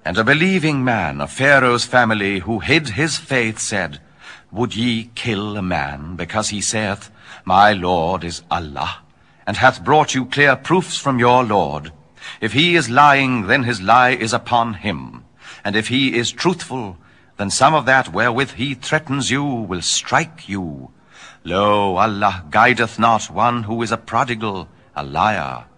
And a believing man of Pharaoh's family, who hid his faith, said, Would ye kill a man, because he saith, My Lord is Allah, and hath brought you clear proofs from your Lord? If he is lying, then his lie is upon him. And if he is truthful, then some of that wherewith he threatens you will strike you. Lo, Allah guideth not one who is a prodigal, a liar.